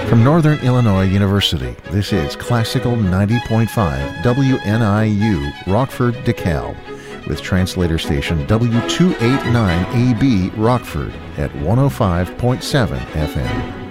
From Northern Illinois University, this is Classical 90.5 WNIU, Rockford, DeKalb, with translator station W289AB, Rockford, at 105.7 FM.